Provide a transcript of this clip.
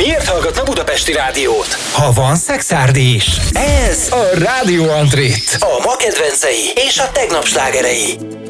Miért hallgatna Budapesti Rádiót? Ha van szexárd is. Ez a Rádió Andrit. A ma kedvencei és a tegnap slágerei.